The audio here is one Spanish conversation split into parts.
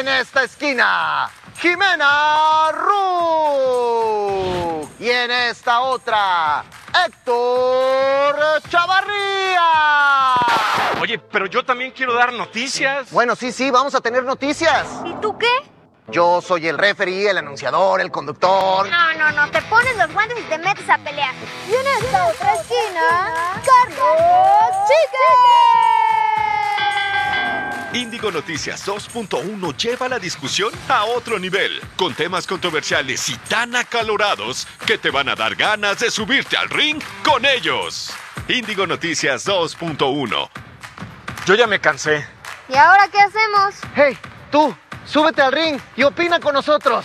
En esta esquina, Jimena Ru. Y en esta otra, Héctor Chavarría. Oye, pero yo también quiero dar noticias. Bueno, sí, vamos a tener noticias. ¿Y tú qué? Yo soy el referee, el anunciador, el conductor. No, te pones los guantes y te metes a pelear. Y en esta otra esquina, Carlos Chique. Índigo Noticias 2.1 lleva la discusión a otro nivel, con temas controversiales y tan acalorados que te van a dar ganas de subirte al ring con ellos. Índigo Noticias 2.1. Yo ya me cansé. ¿Y ahora qué hacemos? Hey, tú, súbete al ring y opina con nosotros.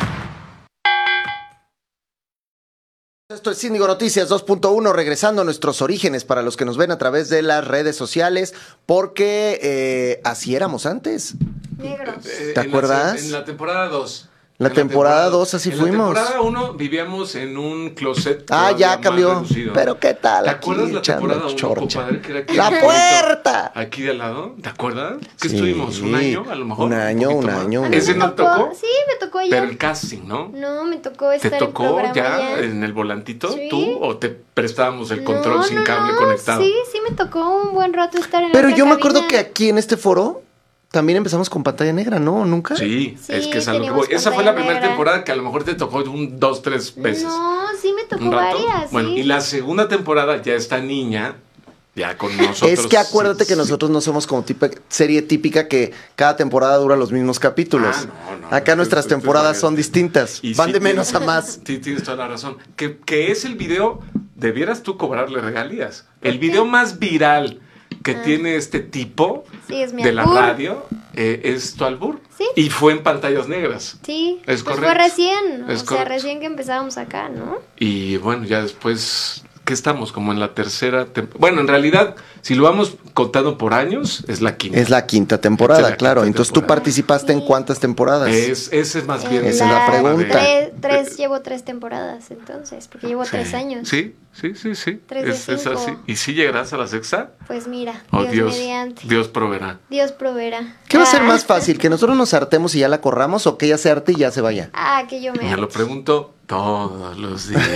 Esto es Índigo Noticias 2.1, regresando a nuestros orígenes para los que nos ven a través de las redes sociales, porque así éramos antes. Negros. ¿Te acuerdas? En la temporada 2. La temporada 2 así fuimos. En la temporada 1 vivíamos en un closet. Ya cambió. Pero ¿qué tal? ¿Te acuerdas la temporada 1, chorcha? compadre? Que era aquí ¡La puerta! Aquí de al lado. ¿Te acuerdas? ¿Qué Sí. estuvimos? ¿Un año a lo mejor? Un año. A mí ¿Ese me no tocó? Sí, me tocó ya. Pero el casting, ¿no? No, me tocó ¿Te estar en tocó programa ya en el volantito Sí. tú? ¿O te prestábamos el control sin cable conectado? Sí, me tocó un buen rato estar en Pero la yo me cabina. acuerdo que aquí en este foro también empezamos con pantalla negra, ¿no? ¿Nunca? Sí, Sí, es que es a lo que teníamos voy. Esa fue la pantalla primera negra. temporada que a lo mejor te tocó 2, 3 veces. No, sí me tocó ¿Un rato? varias, Bueno, sí. y la segunda temporada ya esta niña, ya con nosotros. Es que acuérdate que sí. nosotros no somos como serie típica que cada temporada dura los mismos capítulos. No. Acá nuestras Esto es temporadas varias. son distintas. Y Van sí de menos tienes- a más. Sí, tienes toda la razón. Que es el video, debieras tú cobrarle regalías. El video más viral que tiene este tipo Sí, es mi de la albur. radio es tu albur. Sí. Y fue en pantallas negras. Sí, Es pues correcto. fue recién, Es o sea, correcto. recién que empezábamos acá, ¿no? Y bueno, ya después, ¿qué estamos? Como en la tercera temporada. Bueno, en realidad, si lo vamos contando por años, es la quinta. Es la quinta temporada, Es la claro. quinta Entonces, ¿tú temporada. participaste en Sí. cuántas temporadas? Ese es más bien. Esa es la pregunta. Llevo 3 temporadas, entonces, porque llevo 3 años. Sí. 3 de Es 5. así. ¿Y si llegarás a la sexta? Pues mira, Oh, Dios mediante. Dios proveerá. Dios proveerá. ¿Qué va a ser más fácil? ¿Que nosotros nos hartemos y ya la corramos o que ella se arte y ya se vaya? Que yo me Me lo harto. pregunto todos los días.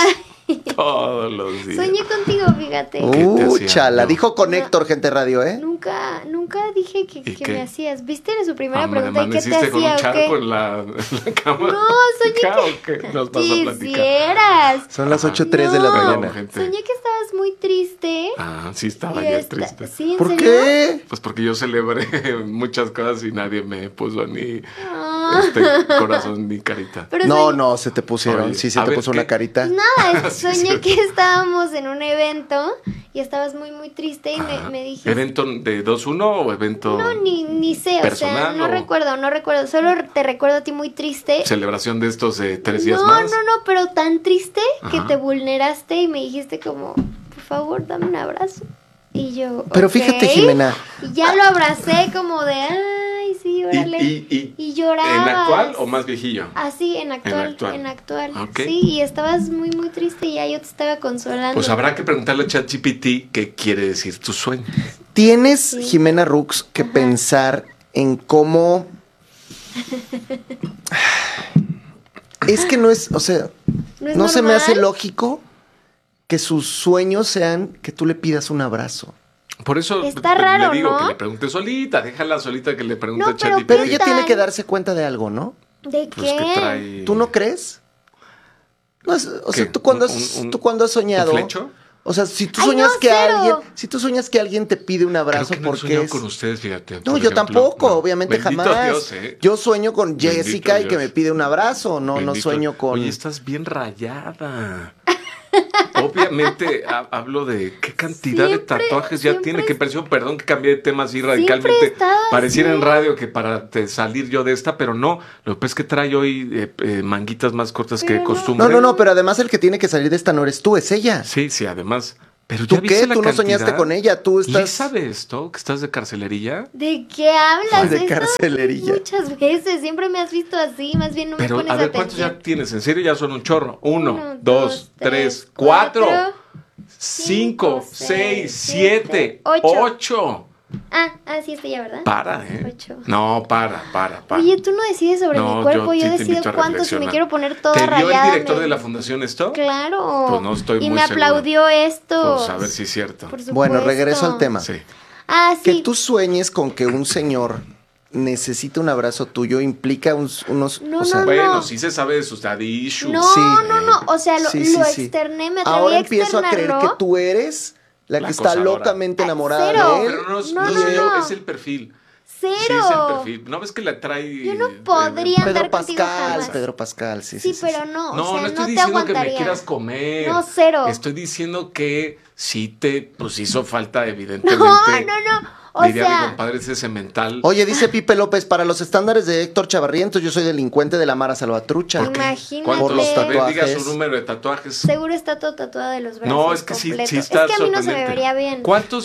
Todos los días. Soñé contigo, fíjate. ¿Qué te hacía? Chala, No. dijo con Héctor, gente radio, ¿eh? Nunca dije que ¿Y que qué? me hacías. ¿Viste su primera Hombre, pregunta? ¿Y qué te amaneciste con un hacía o charco qué? en la cama. No, soñé ¿O qué? Nos vas a platicar. Quisieras. Son las 8:03 de la No, mañana. gente. Soñé que estabas muy triste. Sí estaba Y ya esta- triste. ¿Sí, en ¿Por serio? qué? Pues porque yo celebré muchas cosas y nadie me puso ni Ah. corazón ni carita. Pero No, se te pusieron. Oye, Sí, se a te ver, puso ¿qué? una carita. Nada, Sí, soñé sí. que estábamos en un evento y estabas muy triste y Ajá. me dijiste... ¿Evento de 2-1 o evento No, ni sé, o sea, personal no o recuerdo, solo te recuerdo a ti muy triste. celebración de estos 3 días No, más? pero tan triste que Ajá. te vulneraste y me dijiste como, por favor, dame un abrazo. Y yo, Pero "Ok". fíjate, Jimena. Y ya lo abracé como de, ay, sí, órale. ¿Y llorabas. ¿En actual o más viejillo? Así, en actual. Ok. Sí, y estabas muy triste y ya yo te estaba consolando. Pues habrá que preguntarle a ChatGPT qué quiere decir tu sueño. Tienes, Sí. Jimena Rux, que pensar en cómo... Es que no es, o sea, ¿No es no se me hace normal? lógico que sus sueños sean que tú le pidas un abrazo. Por eso Está raro, le digo ¿no? que le pregunte solita, déjala solita que le pregunte No, a ChatGPT. Pero ¿Qué ella tal? tiene que darse cuenta de algo, ¿no? ¿De Pues qué? que trae... ¿Tú no crees? No es- o sea, ¿Qué? tú cuando ¿Un- tú cuando has soñado... ¿Un flecho? O sea, si tú Ay, sueñas no, que cero. alguien te pide un Creo abrazo que no he porque soñado es... con ustedes, fíjate. No, por yo ejemplo. tampoco, No. obviamente Bendito jamás. Dios, Yo sueño con Bendito Jessica y que Dios. me pide un abrazo, no Bendito. sueño con... Oye, estás bien rayada. Obviamente hablo de qué cantidad Siempre- de tatuajes ya siempre tiene. Qué impresión, perdón que cambié de tema así radicalmente. Siempre estás Pareciera así. en radio que para salir yo de esta, pero no. Lo que pasa es que trae hoy manguitas más cortas que de Pero no. costumbre. No, pero además el que tiene que salir de esta no eres tú, es ella. Sí, además. Pero ¿Tú ¿ya viste qué? la ¿Tú no cantidad? soñaste con ella? ¿Tú estás...? ¿Y sabe esto? ¿Que estás de carcelerilla? ¿De qué hablas? De He estado carcelerilla. Muchas veces, siempre me has visto así, más bien no Pero me pones a ver, ¿cuántos atención. ya tienes? En serio ya son un chorro. 1, Uno, 2, 3, 4, 5, 6, 7, 8. Sí, está ya, ¿verdad? Para, ¿eh? 8. No, para. Oye, tú no decides sobre No, mi cuerpo, yo sí te decido invito a cuánto, si me reflexionar. quiero poner toda ¿Te dio rayada. el director de la fundación esto? Claro. Pues no estoy y muy me seguro. aplaudió esto. Pues a ver si es cierto. Por supuesto. Bueno, regreso al tema. Sí. Que Sí. tú sueñes con que un señor necesita un abrazo tuyo implica unos... No, o sea, no, Bueno, sí se sabe de sus daddy issues. No, Sí. no. O sea, lo Sí, sí, sí. externé, me atreví Ahora a empiezo a creer externarlo. que tú eres la que La está acosadora. locamente enamorada Cero. de él. Pero no, No. es el perfil. Cero. Sí, es el perfil. ¿No ves que la trae? Yo no podría andar Pedro contigo Pascal, jamás. Pedro Pascal, sí. Sí, pero no, No, o sea, no estoy te diciendo que aguantaría. me quieras comer. No, cero. Estoy diciendo que sí te hizo falta, evidentemente. No. O Diría mi sea, compadre ese cemental. Oye, dice Pipe López, para los estándares de Héctor Chavarrientos, yo soy delincuente de la Mara Salvatrucha. imagínate. Por los A ver, diga tatuajes. su número de tatuajes. Seguro está todo tatuado de los brazos. No, es que sí completo. está Es que a mí no se me sorprendente. vería bien.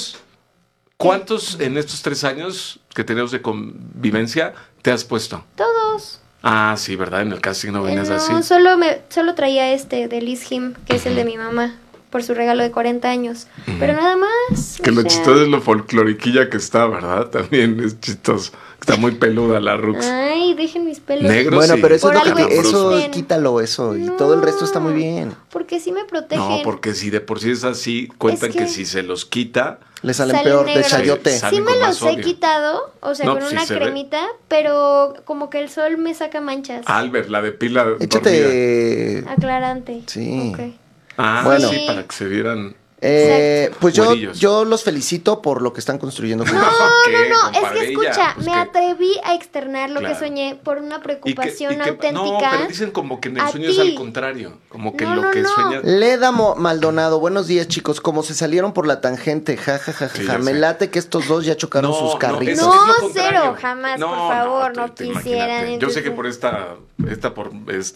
¿Cuántos en estos 3 años que tenemos de convivencia te has puesto? Todos. Ah, sí, ¿verdad? En el casting no venías así. No, solo traía este de Liz Him, que es el de mi mamá, por su regalo de 40 años. Pero nada más. Que o lo sea. chistoso es lo folcloriquilla que está, ¿verdad? También es chistoso. Está muy peluda la Rux. Ay, dejen mis pelos. Negro, Bueno, sí. pero eso Por es lo algo que eso existen. quítalo eso y No, todo el resto está muy bien. Porque sí me protegen. No, porque si de por sí es así, cuentan Es que que si se los quita, Le salen Salen peor de negros. chayote. Sí, salen Sí me con los más he odio. quitado, o sea, No, con pues sí una se ve. cremita, pero como que el sol me saca manchas. Albert, la de pila dormida. Échate. Aclarante. Sí. Ok. Ah, Bueno. sí, para que se vieran. Pues Güerillos. yo los felicito por lo que están construyendo juntos. ¿Qué, No, es que compadre? escucha, Ella, pues me que- atreví a externar lo Claro. que soñé por una y que- preocupación y que- auténtica. No, pero dicen como que en el a sueño es ti. al contrario. Como que No, lo no, que no. sueñas. Leda Maldonado, buenos días chicos, como se salieron por la tangente, ja, ja, ja, ja, Sí, ja. ya Me sé. late que estos dos ya chocaron sus carritos. eso No, es lo contrario. cero, jamás, por favor, no te quisieran, imagínate. Yo entonces- sé que por esta por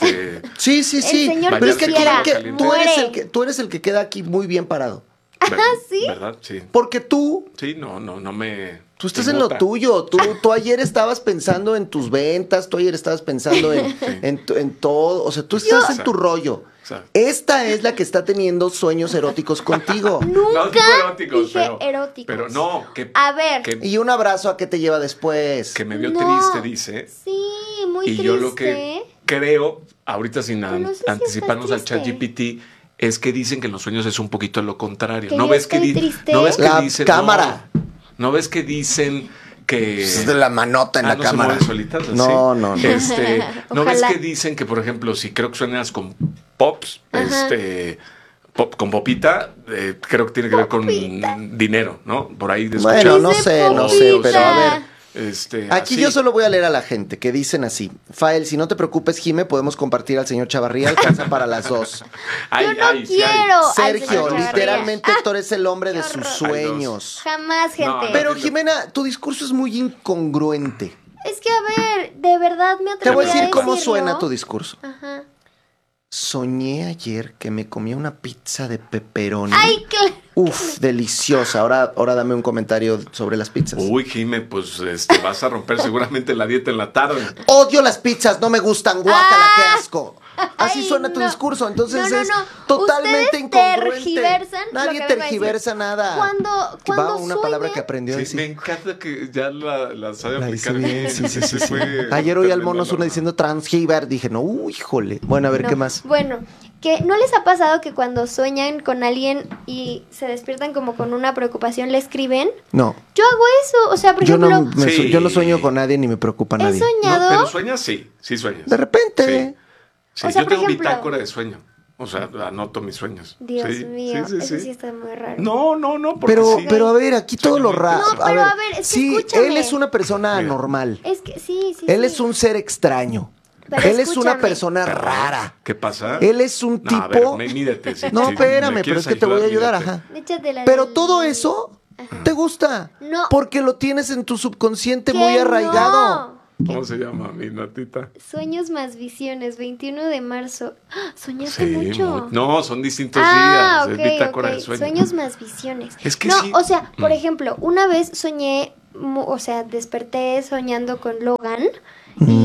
Sí, sí, sí. El señor Pero es que quisiera. creen que tú eres el que queda aquí muy bien parado. ¿sí? ¿Verdad? Sí. Porque tú Sí, no me. Tú estás me en lo muta. tuyo. Tú ayer estabas pensando en tus ventas, tú ayer estabas pensando en todo. O sea, tú estás en tu rollo. Exacto. Esta es la que está teniendo sueños eróticos contigo. No, Nunca tipo eróticos, dije eróticos. Pero no, que, A ver. que, Y un abrazo a qué te lleva después. que me vio No. triste, dice. Sí, muy Y triste. yo lo que creo, ahorita sin Pero no sé si anticiparnos al estás triste. ChatGPT, es que dicen que en los sueños es un poquito lo contrario. ¿Que ¿No yo ves que estoy triste? no ves que La dicen cámara. No ves que dicen que Es de la manota en la ¿no cámara. se mueven solitas, así? No, no, no. ¿No ves Ojalá. que dicen que, por ejemplo, si creo que suenas con pops, Ajá. con popita, creo que tiene que ver con Popita. dinero, ¿no? Por ahí después. Bueno, no Dice sé, no sé, popita. pero a ver. Aquí así. yo solo voy a leer a la gente que dicen así. Fael, si no te preocupes, Jime, podemos compartir al señor Chavarría, alcanza para las dos. Ay, Yo no ay, sí hay. quiero. al Sergio, señor Chavarría. literalmente Héctor es el hombre de qué sus horror. sueños. Jamás, gente. No, Pero Jimena, tu discurso es muy incongruente. Es que, a ver, de verdad me atreví Te voy a decir cómo decirlo. suena tu discurso. Ajá. Soñé ayer que me comía una pizza de pepperoni. Ay, claro. Uf, deliciosa. Ahora dame un comentario sobre las pizzas. Uy, Jime, pues vas a romper seguramente la dieta en la tarde. Odio las pizzas, no me gustan, guácala, qué asco. Así Ay, suena tu no. discurso, entonces No, no, es no. totalmente Ustedes incongruente. tergiversan lo Nadie que vengo a tergiversa nada. Cuando Va una palabra sueñan- que aprendió a Sí, decir. me encanta que ya la sabe La aplicar hice bien, bien. sí, sí, sí, sí. Fue Ayer oí al tremendo mono logro. uno diciendo transgiver. Dije, no, híjole. Bueno, a ver, No. ¿qué más? Bueno, que ¿no les ha pasado que cuando sueñan con alguien y se despiertan como con una preocupación, le escriben? No, Yo hago eso, o sea, por yo ejemplo, Sí. yo no sueño con nadie ni me preocupa he nadie. No, soñado... pero sueñas, sí sueñas. De repente. Sí, O sea, yo por tengo ejemplo- bitácora de sueño. O sea, anoto mis sueños. Dios Sí, mío, sí, eso sí. sí está muy raro. No, porque Pero, sí. pero a ver, aquí todo lo raro. No, pero a ver, es que sí, escúchame. él es una persona Mira. anormal. Es que sí. Él sí. es un ser extraño. Pero Él es una escúchame. persona rara. ¿Qué pasa? Él es un No, a ver, tipo. mídete. No, si espérame, me pero es quieres que te voy a ayudar, mídete. ajá. Échate la Pero del- todo eso te gusta. No. Porque lo tienes en tu subconsciente Que muy arraigado. no. ¿Cómo se llama mi notita? Sueños más visiones, 21 de marzo. ¡Ah! Soñaste Sí, mucho. no, son distintos Ah, días. ok, Es bitácora ok. de sueño. Sueños más visiones. Es que no, sí. o sea, por ejemplo, una vez soñé, o sea, desperté soñando con Logan y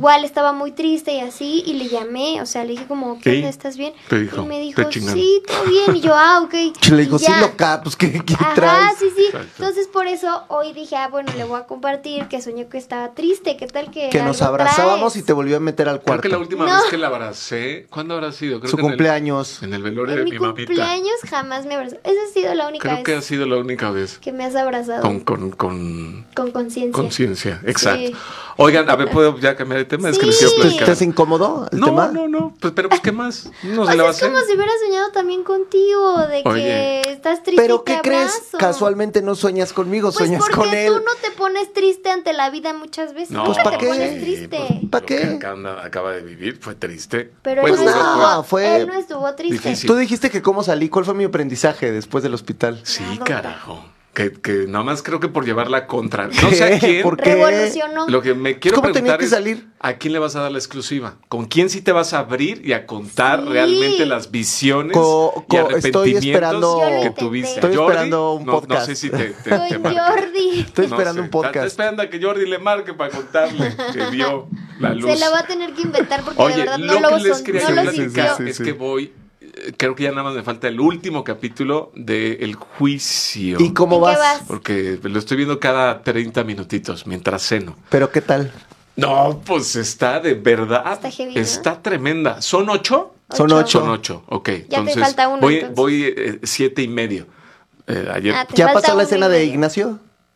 igual estaba muy triste y así, y le llamé, o sea, le dije como, ¿qué ¿Sí? onda? ¿Estás bien? Te dijo, y me dijo, te chingaron. sí, todo bien, y yo, ok. Le digo, Y sí, ya. loca, pues, ¿qué Ajá, traes? sí. Exacto. Entonces, por eso, hoy dije, bueno, le voy a compartir que soñé que estaba triste, ¿qué tal que Que nos algo abrazábamos traes? y te volvió a meter al Creo cuarto. que la última No. vez que la abracé, ¿cuándo habrá sido? Creo Su que cumpleaños. En el velorio En de mi mi mamita. cumpleaños jamás me abrazó. Esa ha sido la única Creo vez que ha sido la única vez. que me has abrazado. Con Con conciencia. conciencia, exacto. Sí. Oigan, a ver, ¿puedo ya cambiar de tema? Es que les Sí. quiero ¿Te platicar. estás incómodo el tema? No, pues, pero pues, ¿qué más? No O se sea, le va a es hacer. como si hubiera soñado también contigo, de Oye. que estás triste ¿Pero y te qué crees? abrazo. Casualmente no sueñas conmigo, Pues sueñas porque con él. tú no te pones triste ante la vida muchas veces. No, Pues, Nunca ¿pa' te qué? pones triste. ¿Pa' Lo qué? que acaba de vivir fue triste. Pero Pues, él, no no, estuvo, fue él no estuvo triste. difícil. Tú dijiste que cómo salí, ¿cuál fue mi aprendizaje después del hospital? Sí, Nada. carajo. Que nada más creo que por llevarla contra. No sé a quién. ¿Por qué? Revolucionó. Lo que me quiero ¿Cómo tenía preguntar que es salir? ¿a quién le vas a dar la exclusiva? ¿Con quién sí te vas a abrir y a contar Sí. realmente las visiones y Estoy arrepentimientos esperando- Yo lo que intenté. tuviste? Estoy ¿Jordi? esperando un No podcast. sé si te Con marque. Jordi. Estoy No esperando sé. un podcast. Está esperando a que Jordi le marque para contarle que vio la luz. Se la va a tener que inventar porque Oye, de verdad lo no que lo, les quería no lo platicar sintió. es que voy, creo que ya nada más me falta el último capítulo de El Juicio. ¿Y cómo ¿En qué vas? vas? Porque lo estoy viendo cada 30 minutitos mientras ceno. ¿Pero qué tal? No, pues está de verdad. Está heavy, ¿no? Está tremenda. ¿Son 8? Son 8. Son 8, ok. Ya te Entonces, falta uno, voy, entonces. voy 7:30. Ayer. Ah, te ¿Ya falta pasó la uno escena y de medio. Ignacio?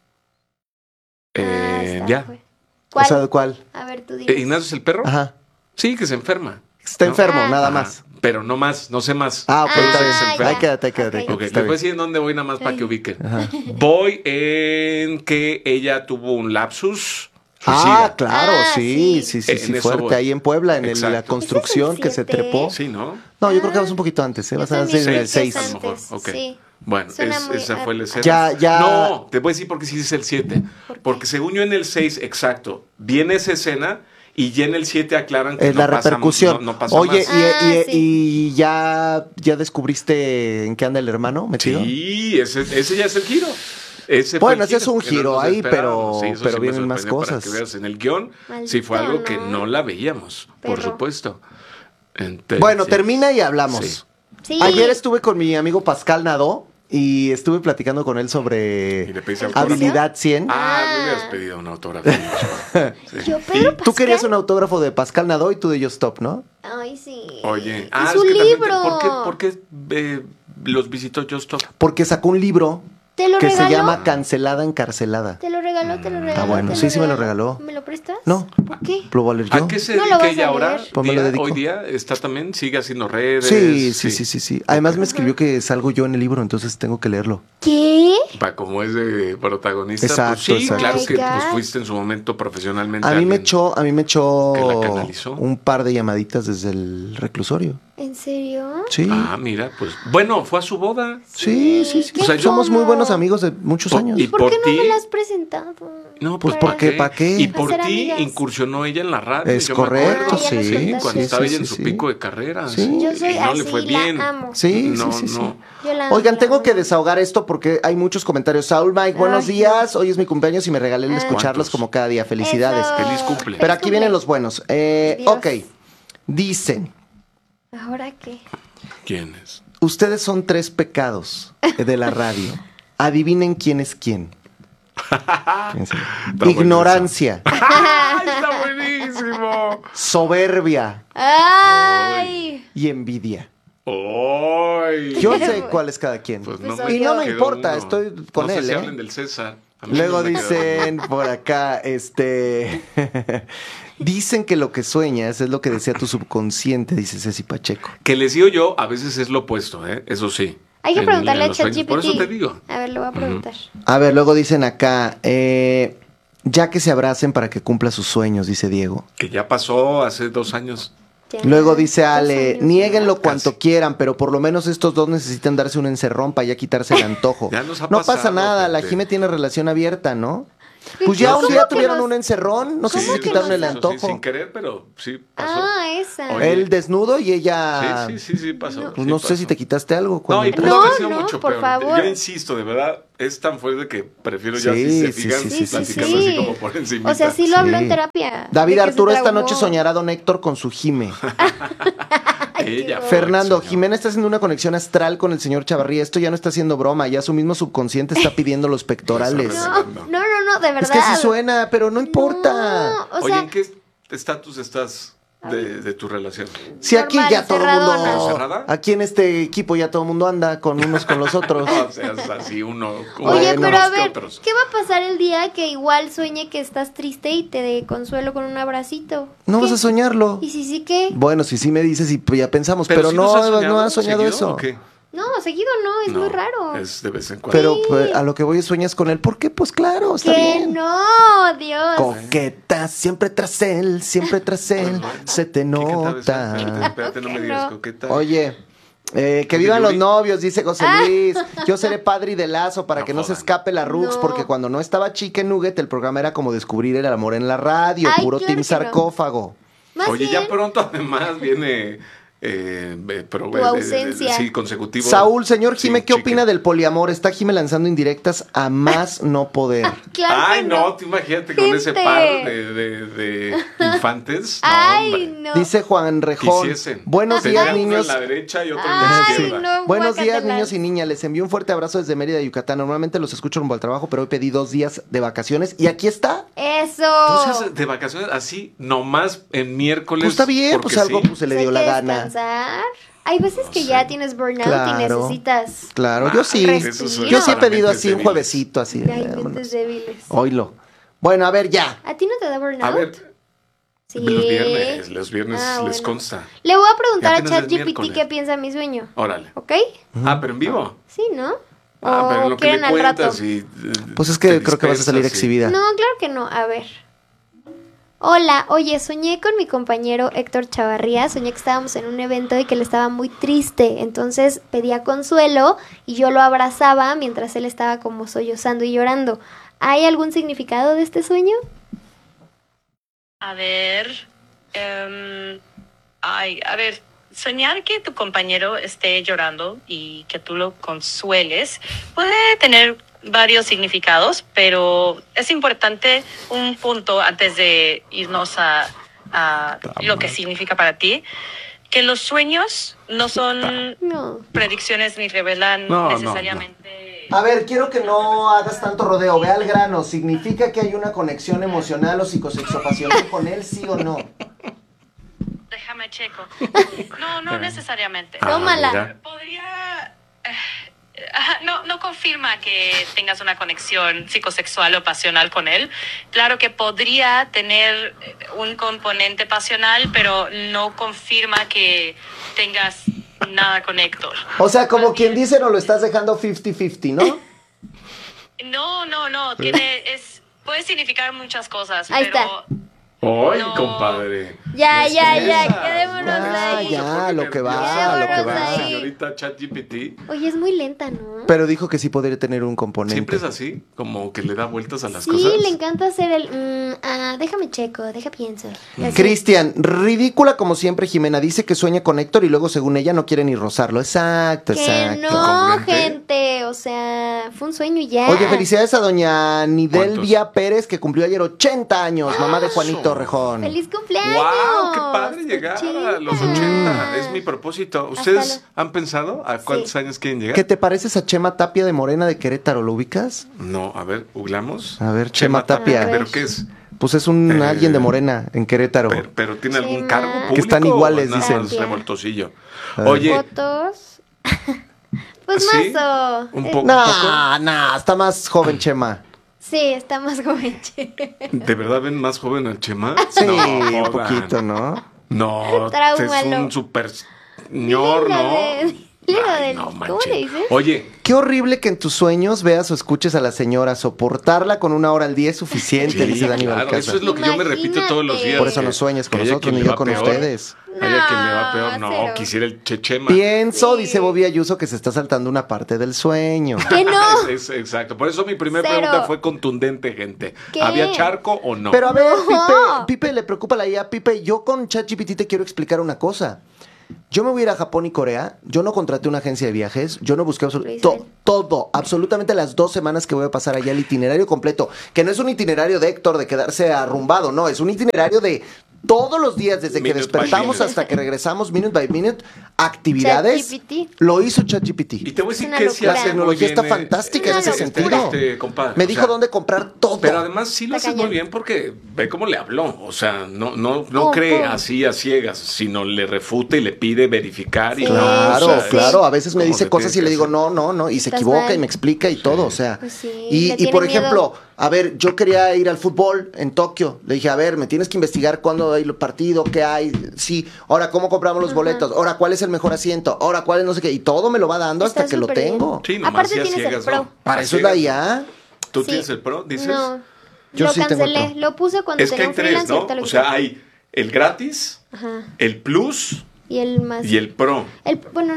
Está, ya. fue. O sea, ¿cuál? A ver, tú dices. ¿Ignacio es el perro? Ajá. Sí, que se enferma. Está ¿no? enfermo, Ah. nada Ajá, más. Pero no más, no sé más. Ah, ok, Ah, está se bien. enferma. Ahí quédate, Ok. Está Ok, les bien. voy a decir en dónde voy nada más para que ubiquen. Voy en que ella tuvo un lapsus suicida. Ah, claro, Ah, sí, sí. sí, En eso fuerte. voy. Ahí en Puebla, en Exacto. la construcción ¿Ese que es se el 7? trepó. Sí, ¿no? No, yo creo que vas un poquito antes, ¿eh? Yo Vas a también decir en creo el que 6. es A lo mejor, antes, ok. sí. Bueno, Suena muy esa fue la escena. Ya. No, te voy a decir porque sí es el 7. ¿Por qué? Porque según yo en el 6, exacto, viene esa escena y ya en el 7 aclaran que Es la no pasa- repercusión. no pasa Oye, más. Ah, y ya descubriste en qué anda el hermano metido. Sí, ese ya es el giro. Ese Bueno, fue el ese es un que no giro nos ahí, esperábamos. pero eso sí me vienen más sorprendió para cosas. que veas en el guión, sí Maldito, fue algo que ¿no? no la veíamos, por Perro. supuesto. Entonces, Bueno, termina y hablamos. Sí. Sí. Ayer estuve con mi amigo Pascal Nadó y estuve platicando con él ¿Y sobre le pediste autógrafo? habilidad 100. Me hubieras pedido un autógrafo. Sí. Yo, Pedro Tú Pascal. querías un autógrafo de Pascal Nadó y tú de Just Stop, ¿no? Ay, sí. Oye, es es un que también libro. ¿por qué los visitó Just Stop? Porque sacó un libro ¿Te lo que regaló? se llama Cancelada Encarcelada. ¿Te lo regaló? ¿Te lo regaló? bueno, ¿Te sí me lo regaló. ¿Me lo prestas? No. ¿Por qué? ¿Lo voy a leer yo? ¿A qué se No lo dedica vas a ella ahora? leer. Pues me lo dedico. Hoy día está también, sigue haciendo redes. Sí. Además me escribió que salgo yo en el libro, entonces tengo que leerlo. ¿Qué? Como es de protagonista. Exacto, pues sí, exacto. claro Oh my que pues, God. fuiste en su momento profesionalmente. A mí me alguien echó que la canalizó. un par de llamaditas desde el reclusorio. ¿En serio? Sí. Mira, pues bueno, fue a su boda. Sí. ¿Qué O sea, Somos muy cómo? buenos amigos de muchos años. y ¿Por por qué no ti- me lo has presentado? No, Pues, ¿para ¿para qué? Y por Para ser ti amigas. incursionó ella en la radio. Es yo correcto, me acuerdo. ya nos sí. contaste. Cuando sí, estaba sí, ella en sí, su sí. pico de carrera. Sí. Yo soy y no así, le fue bien. la amo. Sí, No, sí. no. Yo la amo, Oigan, la tengo amo. que desahogar esto porque hay muchos comentarios. Saúl Mike, buenos Ay, días. Hoy es mi cumpleaños y me regalé el Ah. escucharlos ¿Cuántos? como cada día. Felicidades. Eso. Feliz cumple. Pero aquí vienen los buenos. Dios. Ok. Dicen, ¿Ahora qué? ¿Quién es? ustedes son 3 pecados de la radio. Adivinen quién es quién. Fíjense. Está Ignorancia, ¡Ay, está buenísimo! soberbia ¡Ay! y envidia. ¡Ay! Yo sé cuál es cada quien. Pues Pues no soy y no yo. me quedó importa, uno. estoy con no él, sé si ¿eh? hablen del César. A mí Luego no me quedó dicen por acá, dicen que lo que sueñas es lo que desea tu subconsciente, dice Ceci Pacheco. uno. Que les digo yo, a veces es lo opuesto, ¿eh? Eso sí. Hay que En- preguntarle en a los sueños. ChatGPT. Por eso te digo. A ver, le voy a preguntar. A ver, luego dicen acá, ya que se abracen para que cumpla sus sueños, dice Diego. Que ya pasó hace 2 años. Ya, Luego dice 2 Ale, años, niéguenlo Casi. cuanto quieran, pero por lo menos estos dos necesitan darse un encerrón para ya quitarse el antojo. Ya nos ha no pasa pasado, nada, la gente. Jime tiene relación abierta, ¿no? Pues ya un ¿Cómo día que tuvieron nos- un encerrón, no sé si ¿Cómo se que quitaron nos- el Eso sí, antojo. sin querer, pero sí pasó. Ah, esa. Oye. Él desnudo y ella... Sí, pasó. Pues sí no sé pasó. si te quitaste algo No, cuando y entraste. pudo haber sido No, mucho por peor. favor. Yo insisto, de verdad, es tan fuerte que prefiero ya, Sí, si se sí, fijan, sí, Sí, sí, platicarlo sí. así como por encima. O sea, sí lo habló Sí. en terapia. David de que se Arturo, esta traumó. noche soñará don Héctor con su Jime. Ella fue Fernando, el señor. Jimena está haciendo una conexión astral con el señor Chavarría. Esto ya no está haciendo broma, ya su mismo subconsciente está pidiendo los pectorales. No, de verdad. Es que sí suena, pero no importa. No, o Oye, sea, ¿en qué estatus estás de tu relación? Si aquí normal, ya todo el mundo, cerradona. ¿Cerrada? aquí en este equipo ya todo el mundo anda con unos con los otros. O sea, es así uno. Oye, Bueno. pero a unos que ver, otros. ¿qué va a pasar el día que igual sueñe que estás triste y te dé consuelo con un abracito? No ¿Qué? vas a soñarlo. ¿Y si sí qué? Bueno, si me dices y ya pensamos, pero ¿sí no, los has no has soñado seguido eso. o qué? No, seguido no, es No, muy raro. Es de vez en cuando. Pero pues, a lo que voy sueñas con él, ¿por qué? Pues claro, está Que bien. no, Dios. Coqueta, siempre tras él, se te ¿Qué cantaba nota. esa? Espérate, no me digas No. coqueta. Oye, que ¿De vivan los Yuri? novios, dice José Ah. Luis. Yo seré padre y de lazo para No que no se jodan. escape la Rux, No. porque cuando no estaba Chicken Nugget, el programa era como descubrir el amor en la radio, Ay, puro claro team que no. sarcófago. Más Oye, bien, ya pronto además viene. Tu ausencia. Sí, consecutivo. Saúl, señor Sí, Jime, ¿qué chicken. opina del poliamor? Está Jime lanzando indirectas a más no poder. claro Ay, que no, tú imagínate con ese Gente. par de infantes. No, Ay, hombre. no. Dice Juan Rejón. Quisiesen. Buenos Sería días, uno niños. en la derecha y otro en la Ay, izquierda. no. Buenos días, guácatelas. niños y niñas. Les envío un fuerte abrazo desde Mérida, Yucatán. Normalmente los escucho rumbo al trabajo, pero hoy pedí 2 días de vacaciones y aquí está. Eso. Entonces, de vacaciones así, nomás en miércoles. Pues está bien, pues porque algo sí. pues, se le Hay dio que la gana. descansar. Hay veces que ya tienes burnout y Claro. necesitas. Claro, yo sí. Eso suena Yo sí he para pedido mentes así un débiles. juevesito, así. Ay, vámonos. mentes débiles. Oílo. Bueno, a ver, ya. ¿A ti no te da burnout? A ver, Sí. los viernes Ah, les bueno. consta. Le voy a preguntar Ya a apenas es ChatGPT miércoles. qué piensa mi sueño. Órale. ¿Ok? Ah, pero en vivo. Sí, ¿no? Ah, pero en lo que quieren le al rato. cuentas y. Pues es que te creo que vas a salir dispersas y- exhibida. No, claro que no. A ver. Hola, oye, soñé con mi compañero Héctor Chavarría, soñé que estábamos en un evento y que él estaba muy triste, entonces pedía consuelo y yo lo abrazaba mientras él estaba como sollozando y llorando. ¿Hay algún significado de este sueño? A ver, soñar que tu compañero esté llorando y que tú lo consueles puede tener varios significados, pero es importante un punto antes de irnos a lo que significa para ti, que los sueños no son No. predicciones ni revelan No, necesariamente... A ver, quiero que no hagas tanto rodeo. Ve al grano. ¿Significa que hay una conexión emocional o psicosexopasional con él, sí o no? Déjame checo. No necesariamente. Tómala. mira. Podría... no confirma que tengas una conexión psicosexual o pasional con él. Claro que podría tener un componente pasional, pero no confirma que tengas nada con Héctor. O sea, como quien dice, no lo estás dejando 50-50, ¿no? No. Puede significar muchas cosas, Ahí pero... está. ¡Ay, No. compadre! Ya, Esas, quedémonos Ya, ahí. ya, lo que va, lo que va. Señorita ChatGPT. Oye, es muy lenta, ¿no? Pero dijo que sí podría tener un componente. Siempre es así, como que le da vueltas a las Sí, cosas. le encanta hacer el... déjame checo, deja pienso. Y así. Cristian, ridícula como siempre, Jimena. Dice que sueña con Héctor y luego, según ella, no quiere ni rozarlo. Exacto, Que exacto. no, Congruente. gente, o sea, fue un sueño y ya. Oye, felicidades a doña Nidelvia ¿Cuántos? Pérez, que cumplió ayer 80 años, mamá de Juanito Rejón. ¡Feliz cumpleaños! ¡Wow! ¡Qué padre llegar a los 80! Es mi propósito. ¿Ustedes Hasta han pensado a cuántos años quieren llegar? ¿Qué te pareces a Chema Tapia de Morena de Querétaro? ¿Lo ubicas? No, a ver, ¿googlamos? A ver, Chema Tapia. A ver. ¿Pero qué es? Pues es un alguien de Morena en Querétaro. Pero ¿tiene algún Chema. cargo público? Que están iguales, o no, dicen. es revoltosillo. A ver. Oye, ¿Fotos? Pues ¿sí? mazo. Un poco. No, está más joven Chema. Sí, está más joven. ¿De verdad ven más joven al Chema? Sí, No, un jodan. poquito, ¿no? No, Tráumalo. es un super señor, ¿no? Ay, ¿Cómo manches. le dices? Oye, Qué horrible que en tus sueños veas o escuches a la señora. Soportarla con 1 hora al día es suficiente, dice Dani claro, Balcázar. eso es lo que yo me repito todos los días. Por eso que no sueñes con haya nosotros quien ni le yo va con peor. ustedes. Haya quien le va peor. No, cero. quisiera el chechema. Pienso, Sí. dice Bobby Ayuso, que se está saltando una parte del sueño. ¿Qué no? Exacto. Por eso mi primera Cero. pregunta fue contundente, gente. ¿Qué? ¿Había charco o no? Pero a ver, No. Pipe le preocupa la IA. Pipe, yo con ChatGPT te quiero explicar una cosa. Yo me voy a ir a Japón y Corea. Yo no contraté una agencia de viajes. Yo no busqué Lo hizo él. todo. Absolutamente las 2 semanas que voy a pasar allá, el itinerario completo. Que no es un itinerario de Héctor de quedarse arrumbado, no. Es un itinerario de todos los días, desde que Minute by despertamos minute. hasta que regresamos, minute by minute, actividades. ChatGPT. Lo hizo ChatGPT. Y te voy a decir Es una que si locura. La hace tecnología está muy bien, fantástica en Una ese locura. sentido. compadre. Me O dijo sea, dónde comprar todo. Pero además sí lo Está haces muy cañón. bien porque ve cómo le habló. O sea, no Pum, cree pum. así a ciegas, sino le refuta y le pide verificar. Y Sí. Claro, o sea, claro. es A veces me como dice se cosas y tiene le que digo, hacer. no, y se Estás equivoca mal. y me explica y todo, o sea. Pues sí, y le tiene por miedo. ejemplo, a ver, yo quería ir al fútbol en Tokio. Le dije, a ver, me tienes que investigar cuándo hay el partido, qué hay, sí. Ahora, ¿cómo compramos los boletos? Ahora, ¿cuál es el mejor asiento? Ahora, ¿cuál es no sé qué? Y todo me lo va dando Está hasta que lo súper bien. tengo. Sí, nomás Aparte sí a tienes el ciegas, Pro. ¿no? Para A eso es la ciegas. IA. ¿Tú Sí. tienes el Pro? Dices. No. Yo Lo sí tengo el cancelé. Pro. Lo puse cuando Es que tenía hay un tres, freelance y ¿no? ahorita lo O sea, quité. hay el gratis, Ajá. el plus Y el más. y el Pro. Bueno,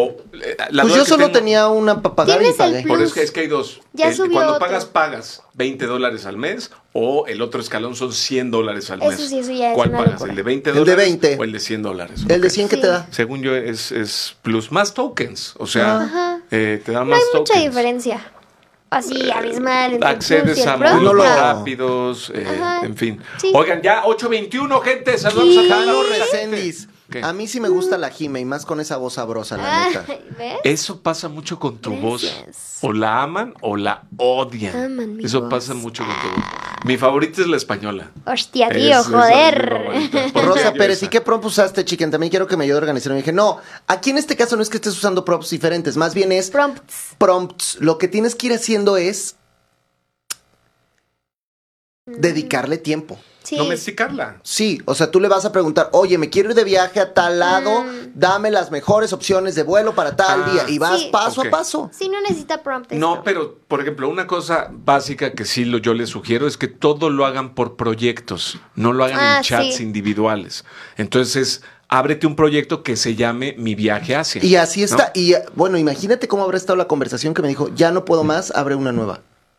La Pues duda yo que solo tengo- tenía una para pagar y Tienes el pagué. Plus. Por eso es que hay dos. Ya subió cuando otro. pagas $20 al mes o el otro escalón son $100 al mes. Eso sí, eso ya es ¿Cuál una pagas? locura. ¿El de $20 El de 20. o el de $100? ¿El de Ok. 100 que Sí. te da? Según yo es plus más tokens. O sea, Ajá. te da no más hay tokens. mucha diferencia. Así, abismal. entre el Plus Accedes y el a Pro. módulos No lo- rápidos, Ajá. en fin. Sí. Oigan, ya 8:21, gente. Saludamos Sí. a Jalo Jalo Reséndiz. ¿Qué? A mí sí me gusta la Jime y más con esa voz sabrosa, la neta. Ay, ¿ves? Eso pasa mucho con tu voz. Gracias. O la aman o la odian. Aman mi Eso voz. pasa mucho con tu voz. Mi favorita es la española. Hostia, Es- tío, esa es mi joder. favorita. Porque Rosa yo Pérez, esa. ¿y qué prompt usaste, chiquen? También quiero que me ayude a organizar. Me dije, no, aquí en este caso no es que estés usando prompts diferentes, más bien es Prompts. prompts. Lo que tienes que ir haciendo es dedicarle tiempo. Sí. Domesticarla. Sí, o sea, tú le vas a preguntar, oye, me quiero ir de viaje a tal lado, dame las mejores opciones de vuelo para tal Ah, día. Y vas sí. paso Ok. a paso. Sí, no necesita prompt. No, esto. pero, por ejemplo, una cosa básica que sí yo les sugiero es que todo lo hagan por proyectos, no lo hagan Ah, en chats sí. individuales. Entonces, ábrete un proyecto que se llame Mi Viaje Hacia. Y así está. ¿no? Y bueno, imagínate cómo habrá estado la conversación que me dijo, ya no puedo más, abre una nueva.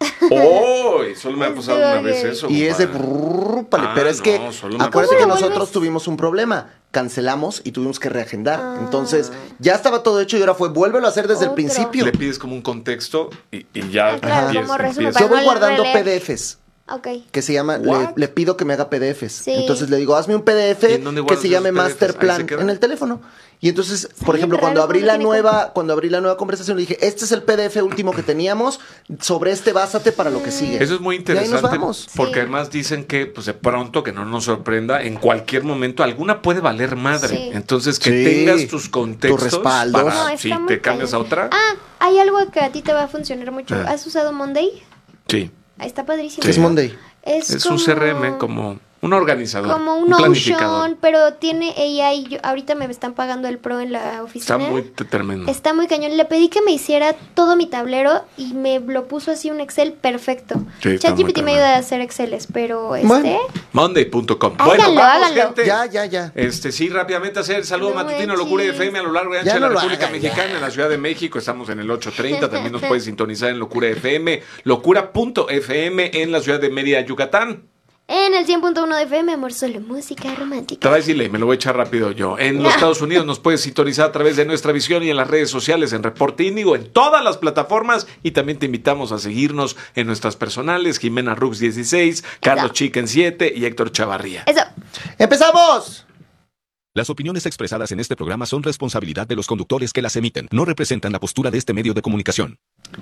¡Oh! Solo me ha pasado una Estuvo vez bien. eso. Y es de compadre. brrrpale, Ah, pero es que no, solo me acuérdate pasó. que ¿Cómo lo nosotros vuelves? tuvimos un problema. Cancelamos y tuvimos que reagendar. Ah. Entonces, ya estaba todo hecho y ahora fue, vuélvelo a hacer desde el Otro. principio. Le pides como un contexto y ya Ah, claro, empieza- como resumen empieza. Yo voy no guardando releer. PDFs. Ok. Que se llama, What? le pido que me haga PDFs. Sí. Entonces le digo, hazme un ¿Y PDF en dónde que guardas se llame esos PDFs? Master ¿Ahí se Plan queda? en el teléfono. Y entonces, por bien ejemplo, raro cuando abrí cómo la tiene nueva conversación, le dije, este es el PDF último que teníamos, sobre este básate para lo que sigue. Eso es muy Y ahí nos interesante vamos. porque Sí. además dicen que pues de pronto, que no nos sorprenda, en cualquier momento alguna puede valer madre. Sí. Entonces que Sí. tengas tus contextos Tus respaldos. para No, está si muy te cambias a cañón. otra. Ah, hay algo que a ti te va a funcionar mucho. Ah. ¿Has usado Monday? Sí. Está padrísimo. ¿Qué es Monday? Es un CRM como un organizador, como un planificador. Notion, pero tiene AI. Ahorita me están pagando el Pro en la oficina. Está muy tremendo. Está muy cañón. Le pedí que me hiciera todo mi tablero y me lo puso así un Excel perfecto. Sí, está muy ChatGPT me cañón. ayuda a hacer Exceles, pero Bueno. Monday.com. Háganlo, Bueno, vamos, háganlo. gente. Ya. Sí, rápidamente hacer el saludo No matutino manches. Locura FM a lo largo y ancho Ya de la no lo República hagan, Mexicana, ya. en la Ciudad de México. Estamos en el 8:30. También nos puedes sintonizar en Locura FM, locura.fm en la ciudad de Mérida, Yucatán. En el 100.1 de FM, amor, solo música Te romántica. voy a decirle, me lo voy a echar rápido yo. En los Estados Unidos nos puedes sintonizar a través de Nuestra Visión y en las redes sociales, en Report Índigo, en todas las plataformas. Y también te invitamos a seguirnos en nuestras personales, Jimena Rux 16, Carlos Chicken 7 y Héctor Chavarría. Eso. ¡Empezamos! Las opiniones expresadas en este programa son responsabilidad de los conductores que las emiten. No representan la postura de este medio de comunicación.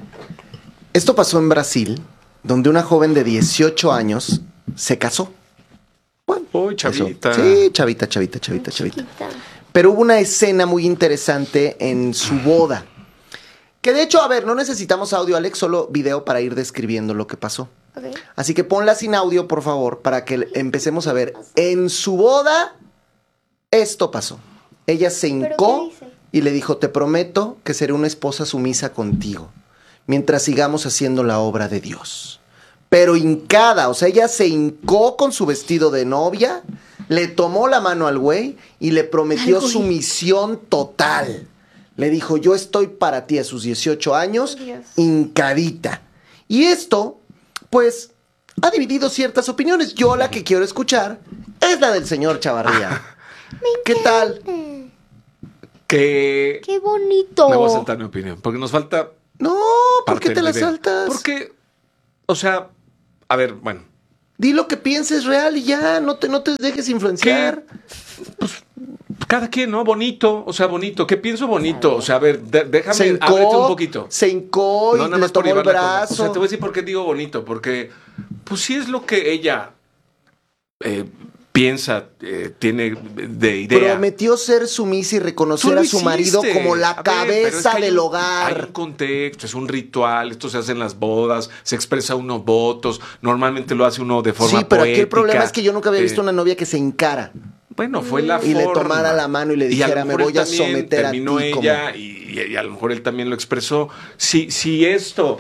Esto pasó en Brasil, donde una joven de 18 años se casó. Bueno, Uy, eso. chavita. Sí, chavita. Chiquita. Pero hubo una escena muy interesante en su boda. Que de hecho, a ver, no necesitamos audio, Alex, solo video para ir describiendo lo que pasó. Ok. Así que ponla sin audio, por favor, para que empecemos a ver. En su boda, esto pasó. Ella se ¿Pero hincó qué dice? y le dijo, te prometo que seré una esposa sumisa contigo, mientras sigamos haciendo la obra de Dios. Pero hincada, o sea, ella se hincó con su vestido de novia, le tomó la mano al güey y le prometió sumisión total. Le dijo, yo estoy para ti a sus 18 años, hincadita. Y esto, pues, ha dividido ciertas opiniones. Yo la que quiero escuchar es la del señor Chavarría. ¿Qué tal? ¡Qué bonito! Me voy a saltar mi opinión, porque nos falta... No, ¿por qué te la saltas? Porque, o sea, a ver, bueno. Di lo que pienses real y ya, no te dejes influenciar. Pues, cada quien, ¿no? Bonito, o sea, bonito. ¿Qué pienso bonito? O sea, a ver, déjame, se hincó, ábrete un poquito. Se hincó y le tomó el brazo. O sea, te voy a decir por qué digo bonito, porque, pues sí es lo que ella piensa, tiene de idea. Prometió ser sumisa y reconocer a su marido como la cabeza del hogar. Hay un contexto, es un ritual, esto se hace en las bodas, se expresa unos votos, normalmente lo hace uno de forma poética. Sí, pero aquí el problema es que yo nunca había visto una novia que se hincara. Bueno, fue la y forma. le tomara la mano y le dijera, me voy a someter a ti. Terminó ella y a lo mejor él también lo expresó. Si esto,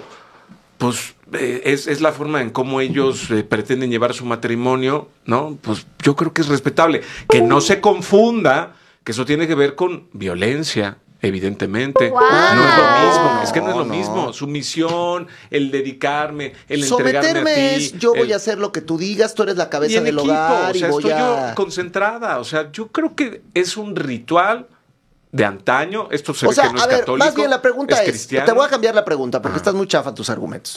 pues, es la forma en cómo ellos pretenden llevar su matrimonio, ¿no? Pues yo creo que es respetable. Que no se confunda que eso tiene que ver con violencia, evidentemente. ¡Wow! No es lo mismo, es que no es lo mismo. Su misión, el dedicarme, el entregarme a ti. Es, yo voy a hacer lo que tú digas, tú eres la cabeza del hogar. O sea, y voy estoy a... yo concentrada. O sea, yo creo que es un ritual de antaño. Esto se ve que no es católico. Más bien la pregunta es cristiano. te voy a cambiar la pregunta porque estás muy chafa en tus argumentos.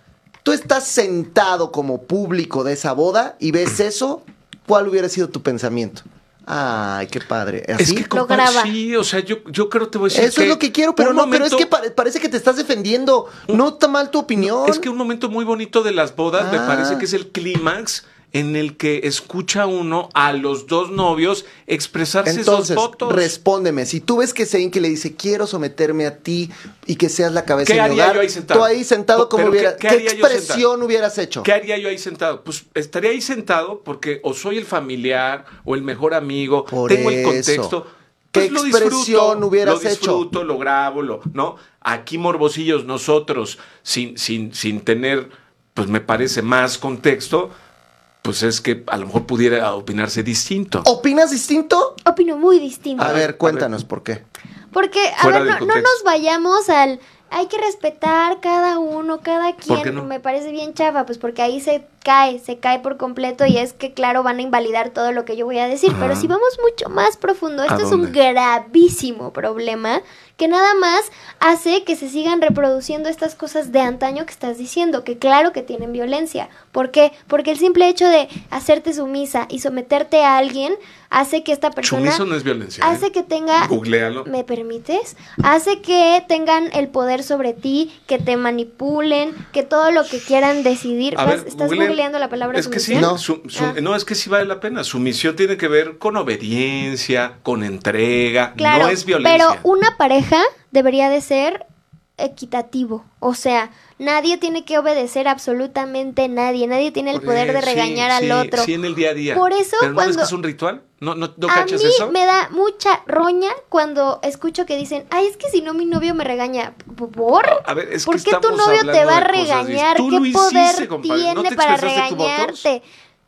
Tú estás sentado como público de esa boda y ves eso, ¿cuál hubiera sido tu pensamiento? Ay, qué padre. ¿Así? Es que lo graba. Sí, o sea, yo creo te voy a decir eso es lo que quiero, pero no, pero es que parece que te estás defendiendo. No está mal tu opinión. Es que un momento muy bonito de las bodas me parece que es el clímax en el que escucha uno a los dos novios expresarse entonces, esos votos. Respóndeme, si tú ves que Seinke le dice quiero someterme a ti y que seas la cabeza ¿Qué de mi haría hogar, yo ahí sentado? tú ahí sentado ¿cómo hubiera, ¿qué expresión hubieras hecho? ¿Qué haría yo ahí sentado? Pues estaría ahí sentado porque o soy el familiar o el mejor amigo, tengo el contexto. ¿Qué pues expresión hubieras hecho? Lo disfruto, lo grabo, ¿no? Aquí morbosillos nosotros sin tener, pues me parece más contexto. Pues es que a lo mejor pudiera opinarse distinto. ¿Opinas distinto? Opino muy distinto. A ver, cuéntanos por qué. Porque, a ver, no nos vayamos al... Hay que respetar cada uno, cada quien. ¿Por qué no? Me parece bien chafa, pues porque ahí se cae por completo y es que, claro, van a invalidar todo lo que yo voy a decir. Pero si vamos mucho más profundo, esto es un gravísimo problema que nada más hace que se sigan reproduciendo estas cosas de antaño que estás diciendo, que claro que tienen violencia. ¿Por qué? Porque el simple hecho de hacerte sumisa y someterte a alguien hace que esta persona... Sumiso no es violencia. Hace que tenga... Googléalo. ¿Me permites? Hace que tengan el poder sobre ti, que te manipulen, que todo lo que quieran decidir... ¿Estás googleando la palabra sumisión? No, es que sí vale la pena. Sumisión tiene que ver con obediencia, con entrega, claro, no es violencia. Pero una pareja debería de ser equitativo, o sea, nadie tiene que obedecer absolutamente nadie tiene el poder de regañar al otro. Sí, en el día a día. Por eso ¿Pero no cuando ves que es un ritual? ¿No a cachas mí eso? me da mucha roña cuando escucho que dicen, ay, es que si no mi novio me regaña. ¿Por? A ver, es ¿Por que qué tu estamos novio te va a hablando de cosas regañar? Tú ¿Qué lo poder hiciste, compadre. tiene ¿No te para expresaste tu voto? regañarte?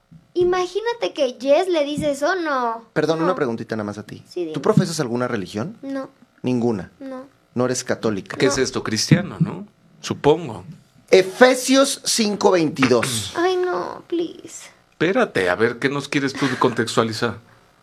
Imagínate que Jess le dice eso, no. Perdón, no. una preguntita nada más a ti. Sí, dime. ¿Tú profesas alguna religión? No, Ninguna. no. No eres católica. ¿Qué es esto? Cristiano, ¿no? Supongo. Efesios 5:22. Ay, no, please. Espérate, a ver, ¿qué nos quieres tú contextualizar?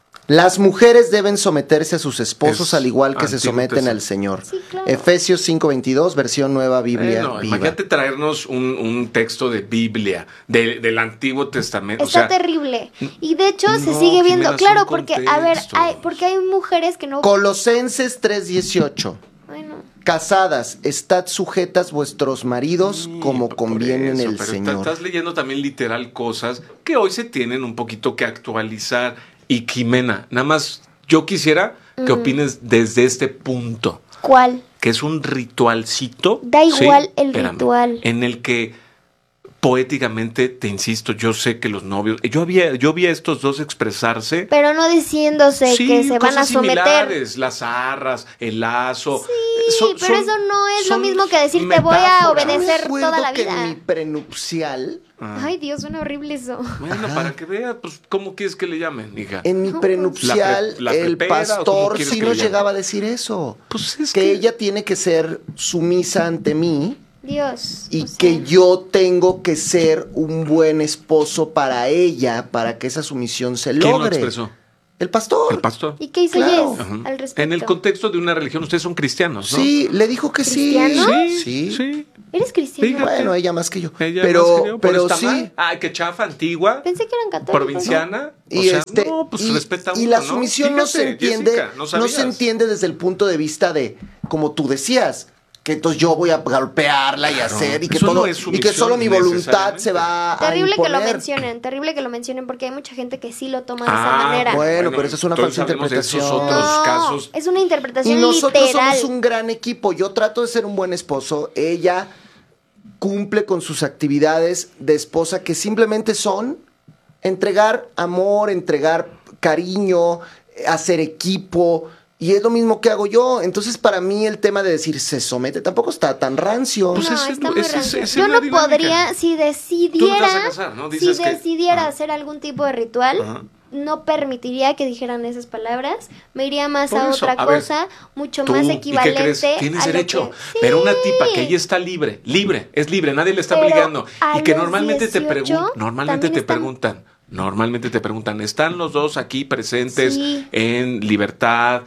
Las mujeres deben someterse a sus esposos al igual que se Antiguo someten Testamento. al Señor. Sí, claro. Efesios 5:22, versión Nueva Biblia Viva. Imagínate traernos un texto de Biblia, del Antiguo Testamento. Está o sea, terrible. Y de hecho se no, sigue viendo. Jimena, Claro, son porque, a ver, contextos. porque hay mujeres que no... Colosenses 3:18. Bueno, Casadas, estad sujetas vuestros maridos sí, como por conviene en eso, el pero Señor. Estás leyendo también literal cosas que hoy se tienen un poquito que actualizar. Y Jimena, nada más yo quisiera que opines desde este punto. ¿cuál? Que es un ritualcito. Da igual el espérame, ritual. En el que poéticamente, te insisto, yo sé que los novios, yo vi a estos dos expresarse. Pero no diciéndose Sí, que se van a cosas someter. similares, las arras, el lazo. Sí, pero eso no es lo mismo que decir te voy a metáforas. obedecer Recuerdo toda la que vida. en mi prenupcial, Ay, Dios, suena horrible eso. Bueno, para que veas, pues, ¿cómo quieres que le llamen, hija? en mi prenupcial, La el prepera, ¿o cómo pastor quieres sí que le nos llame? llegaba a decir eso. Pues es que ella tiene que ser sumisa ante mí Dios. y o sea, que yo tengo que ser un buen esposo para ella, para que esa sumisión se ¿Quién lo logre. expresó? El pastor. El pastor. ¿Y qué hizo Claro. Jess Ajá. al respecto? En el contexto de una religión, ustedes son cristianos, ¿no? Sí, le dijo que sí. ¿Cristiano? Sí. Sí. ¿Eres cristiano? Fíjate. Bueno, ella más que yo. Ella pero más que yo, pero está sí. mal. Ay, qué chafa, antigua, Pensé que eran católicos. provinciana. Y no, pues respeta y uno, la ¿no? sumisión no se Fíjate, entiende, Jessica, no sabías. se entiende desde el punto de vista de, como tú decías, que entonces yo voy a golpearla y hacer y que eso todo no es y que sumisión solo mi voluntad necesariamente. se va a Terrible que lo imponer. terrible que lo mencionen, porque hay mucha gente que sí lo toma de Ah, esa manera. bueno, pero eso es una entonces falsa hablemos de esos interpretación. otros No, casos. es una Y interpretación nosotros literal. somos un gran equipo. Yo trato de ser un buen esposo. Ella cumple con sus actividades de esposa que simplemente son entregar amor, entregar cariño, hacer equipo. Y es lo mismo que hago yo. Entonces, para mí, el tema de decir se somete tampoco está tan rancio. Pues No, ese- está muy ese- rancio. esa Yo es la no dinámica. podría, si Tú no te decidiera, vas a casar, ¿no? si Dices que- decidiera Ajá. hacer algún tipo de ritual, Ajá. no permitiría que dijeran esas palabras. Me iría más Por a eso, otra a ver, cosa, mucho Tú, más ¿y qué equivalente. crees? Tienes a lo derecho. que- Pero una Sí. tipa que ella está libre, es libre, nadie le está Pero obligando. a Y que los normalmente 18 normalmente te también preguntan, ¿están los dos aquí presentes Sí. en libertad,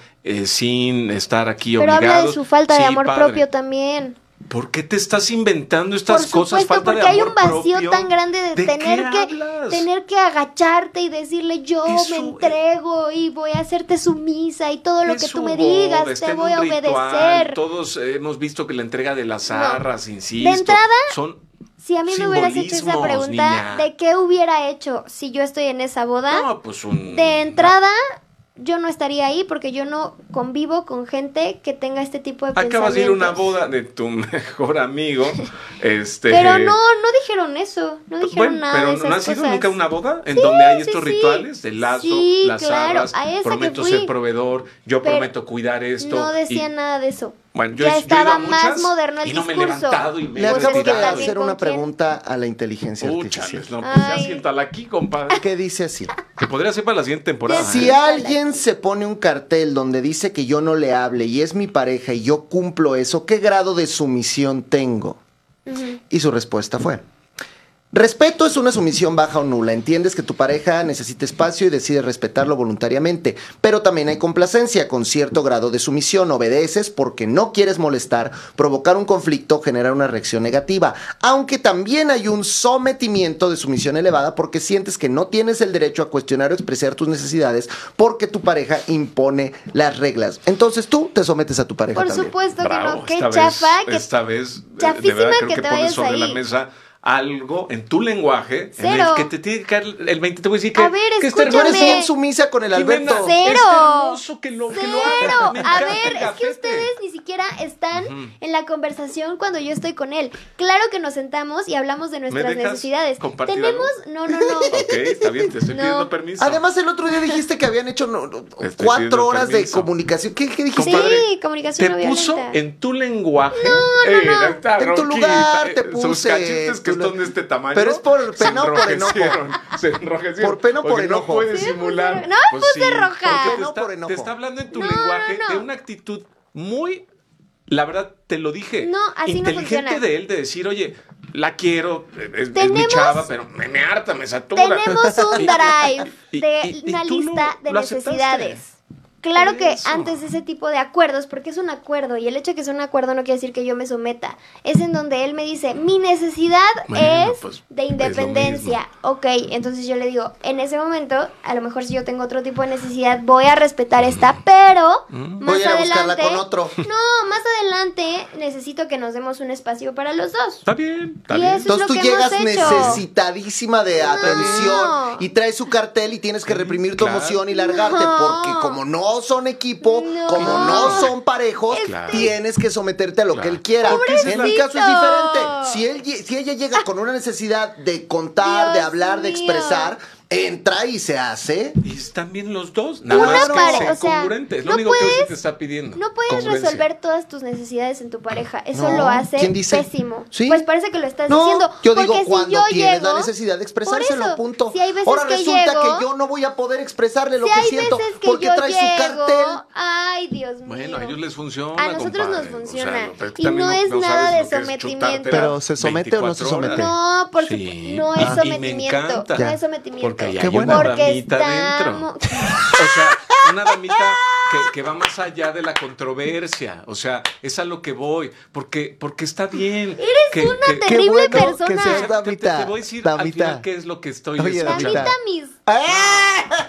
sin estar aquí Pero obligados? habla de su falta de Sí, amor padre. propio también. ¿Por qué te estás inventando estas Por cosas? supuesto, Falta porque de hay amor un vacío propio. tan grande de ¿De tener qué que hablas? tener que agacharte y decirle yo Eso, me entrego y voy a hacerte sumisa y todo lo Es que tú su me boda, digas está te en voy un a ritual. obedecer. Todos hemos visto que la entrega de las arras, insisto, De entrada, son Si a mí me hubieras hecho esa simbolismos, pregunta niña. de qué hubiera hecho si yo estoy en esa boda, No, pues de entrada yo no estaría ahí porque yo no convivo con gente que tenga este tipo de Acabas de ir a una pensamientos. boda de tu mejor amigo, Pero no dijeron eso, no dijeron bueno, nada de pero esas ¿no has ido cosas. nunca a una boda en Sí, donde hay sí, estos sí. rituales de lazo, Sí, las claro, arras, a esa que prometo fui. ser proveedor, yo Pero prometo cuidar esto? No decía y- nada de eso. Bueno, yo Ya he ido a estaba muchas más moderno el y no me he discurso. levantado y me Le he Pues acabo es que de retirado. también hacer con una quién. pregunta a la inteligencia artificial. Chales, no, pues ya Ay. siéntala aquí, compadre. ¿Qué dice así? Que podría ser para la siguiente temporada. Si ¿eh? alguien se pone un cartel donde dice que yo no le hable y es mi pareja y yo cumplo eso, ¿qué grado de sumisión tengo? Y su respuesta fue: respeto es una sumisión baja o nula. Entiendes que tu pareja necesita espacio y decides respetarlo voluntariamente. Pero también hay complacencia con cierto grado de sumisión. Obedeces porque no quieres molestar, provocar un conflicto, generar una reacción negativa. Aunque también hay un sometimiento de sumisión elevada porque sientes que no tienes el derecho a cuestionar o expresar tus necesidades porque tu pareja impone las reglas. Entonces tú te sometes a tu pareja Por también. supuesto que Bravo, no, qué esta chafa, vez, que esta vez de chafísima verdad creo que que te pones vayas sobre la ahí. mesa algo en tu lenguaje en Cero. el que te tiene que caer el 20. Te voy a decir que, A ver, que Tú eres escúchame. bien sumisa con el Jimena, Alberto. Cero. es hermoso que lo Cero. haga. Me A encanta ver, el es que gafete. ustedes ni siquiera están en la conversación cuando yo estoy con él. Claro que nos sentamos y hablamos de nuestras dejas necesidades. compartir Tenemos, algo? no. Ok, está bien, te estoy No. pidiendo permiso. Además, el otro día dijiste que habían hecho Estoy 4 pidiendo horas de permiso. comunicación. ¿Qué dijiste? Compadre, Sí, comunicación te no puso violenta. en tu lenguaje. no. Esta En tu Roquita, lugar te Sus puse, cachetes que tu son lu- de este tamaño. Pero es por pena o por enojo. Se enrojecieron. Por pena o por porque enojo. No puedes Sí, me simular. puse- no me puse roja. porque Pena o por te enojo. está hablando en tu No, lenguaje no. de una actitud muy, la verdad, te lo dije. No, así no inteligente funciona. de él de decir, oye, la quiero, es mi Tenemos- chava, pero me harta, me satura. Tenemos un drive Y- de y una tú lista de lo aceptaste. necesidades. Claro que Eso. antes de ese tipo de acuerdos, porque es un acuerdo, y el hecho de que sea un acuerdo no quiere decir que yo me someta, es en donde él me dice, mi necesidad Bueno, es pues, de es lo independencia. Ok, entonces yo le digo, en ese momento, a lo mejor si yo tengo otro tipo de necesidad, voy a respetar esta, pero más Voy a ir a buscarla adelante... con otro. No, más adelante necesito que nos demos un espacio para los dos. Está bien, está Y bien. eso- Entonces es tú lo que llegas hemos hecho. necesitadísima de atención y traes su cartel y tienes que reprimir tu claro. emoción y largarte No. porque como no no son equipo, No. como no son parejos, Claro. tienes que someterte a lo que él quiera. Pobrecito. En mi caso es diferente. Si ella llega con una necesidad de contar, de Dios hablar, de mío. expresar, entra y se hace. Y están bien los dos. Nada Una más que pare- sean o sea, congruentes. Es lo no único que puedes- se te está pidiendo. No puedes Congruencia. resolver todas tus necesidades en tu pareja. Eso No, lo hace ¿quién dice? pésimo. ¿Sí? Pues parece que lo estás No, diciendo. yo Porque digo si cuando yo tienes llego, la necesidad de expresárselo, por eso, punto. si hay veces Ahora que resulta llego- que yo no voy a poder expresarle lo Si que hay siento veces que porque yo trae su llego, cartel. ay, Dios mío. Bueno, a ellos les funciona. A nosotros nos compadre. funciona. pero tú Y también no es nada sabes de lo que es sometimiento. chutártela Pero, ¿se somete o no se 24 horas. somete? No, porque Sí. no es Ah, y me sometimiento. encanta. No es sometimiento. Porque ahí Qué hay bueno. una Porque damita estamos- dentro. O sea, una damita que va más allá de la controversia. O sea, es a lo que voy. Porque está bien. Eres una terrible persona. que seas Te damita. voy a decir damita. al final qué es lo que estoy Oye, escuchando. Damita mis... ¡Eh!